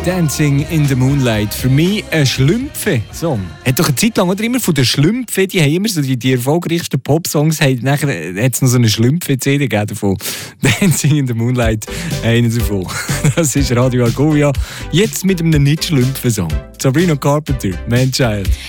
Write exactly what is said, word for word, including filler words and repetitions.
Dancing in the Moonlight. Für mich ein Schlümpfe-Song. Hat doch eine Zeit lang oder immer von den Schlümpfen, die haben immer so die, die erfolgreichsten Pop-Songs, haben, nachher hat es noch so eine Schlümpfe-C D gegeben davon. Dancing in the Moonlight, einer davon. Das ist Radio Argovia. Jetzt mit einem Nicht-Schlümpfe-Song. Sabrina Carpenter, Man Child.